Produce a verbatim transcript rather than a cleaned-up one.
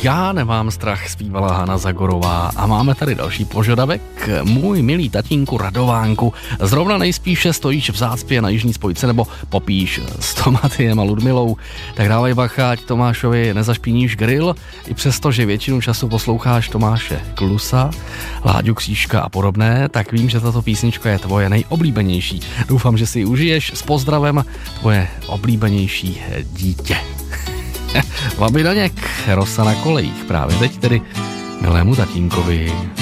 Já nemám strach, zpívala Hana Zagorová a máme tady další požadavek. Můj milý tatínku Radovánku, zrovna nejspíše stojíš v zácpě na jižní spojce nebo popíš s Tomatiem a Ludmilou, tak dávej bacha, ať Tomášovi nezašpíníš grill, i přesto, že většinu času posloucháš Tomáše Klusa, Láďu Křížka a podobné, tak vím, že tato písnička je tvoje nejoblíbenější. Doufám, že si ji užiješ. S pozdravem, tvoje oblíbenější dítě. Vaby Daněk, Rosa na kolejích, právě teď tedy milému tatínkovi.